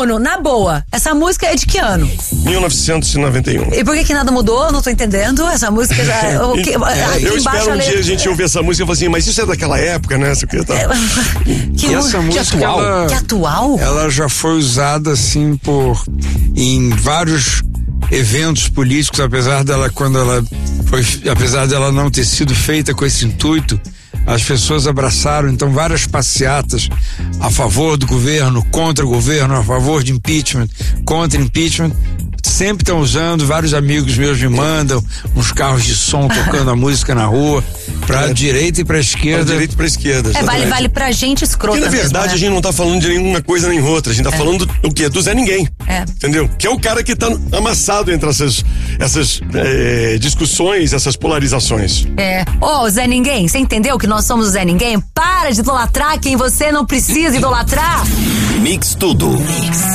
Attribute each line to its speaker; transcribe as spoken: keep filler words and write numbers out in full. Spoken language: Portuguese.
Speaker 1: Nuno, na boa, essa música é de que ano?
Speaker 2: mil novecentos e noventa e um.
Speaker 1: E por que que nada mudou? Não tô entendendo. Essa música já. O que,
Speaker 2: é,
Speaker 1: aqui
Speaker 2: eu
Speaker 1: embaixo
Speaker 2: espero um
Speaker 1: a letra...
Speaker 2: dia a gente ouvir essa música e falar assim, mas isso é daquela época, né? Essa coisa, tá?
Speaker 1: que,
Speaker 3: E essa
Speaker 1: que
Speaker 3: música,
Speaker 1: atual?
Speaker 3: ela-
Speaker 1: Que atual?
Speaker 3: Ela já foi usada assim por em vários eventos políticos, apesar dela quando ela foi, apesar dela não ter sido feita com esse intuito, as pessoas abraçaram então várias passeatas a favor do governo, contra o governo, a favor de impeachment, contra impeachment. Sempre estão usando, vários amigos meus me mandam uns carros de som tocando a música na rua, pra
Speaker 2: É.
Speaker 3: direita e pra
Speaker 2: Pra
Speaker 3: esquerda.
Speaker 2: direita e pra esquerda.
Speaker 1: É, vale,
Speaker 2: exatamente.
Speaker 1: vale pra gente escrota.
Speaker 2: Porque na
Speaker 1: mesmo,
Speaker 2: verdade
Speaker 1: né?
Speaker 2: a gente não tá falando de nenhuma coisa nem outra, a gente tá falando do, o quê? Do Zé Ninguém.
Speaker 1: É.
Speaker 2: Entendeu? Que é o cara que tá amassado entre essas, essas é, discussões, essas polarizações.
Speaker 1: É. Ô, Zé Ninguém, você entendeu que nós somos o Zé Ninguém? Para de idolatrar quem você não precisa idolatrar.
Speaker 4: Mix Tudo.